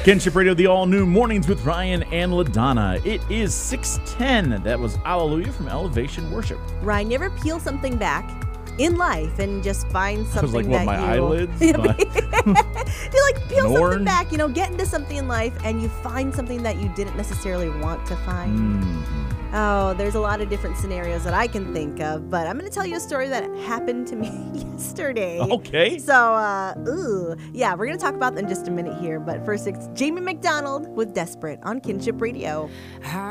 Kinship Radio, the all-new Mornings with Ryan and LaDonna. It is 6:10. That was Hallelujah from Elevation Worship. Ryan, you ever peel something back in life and just find something I was like, that my you... eyelids? you like peel something orange? back, get into something in life and you find something that you didn't necessarily want to find. Oh, there's a lot of different scenarios that I can think of, but I'm going to tell you a story that happened to me yesterday. Okay. So, yeah, we're going to talk about that in just a minute here, but first it's Jamie McDonald with Desperate on Kinship Radio.